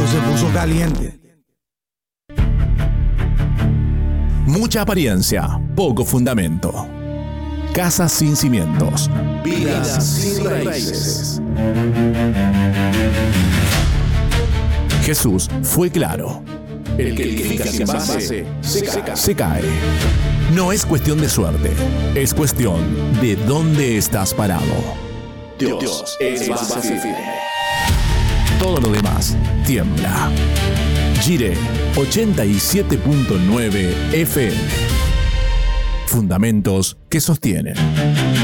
se puso caliente. Mucha apariencia, poco fundamento. Casas sin cimientos, vidas sin raíces. Jesús fue claro. El que edifica sin base se cae. No es cuestión de suerte, es cuestión de dónde estás parado. Dios es base firme. Todo lo demás tiembla. Gire 87.9 FM. Fundamentos que sostienen.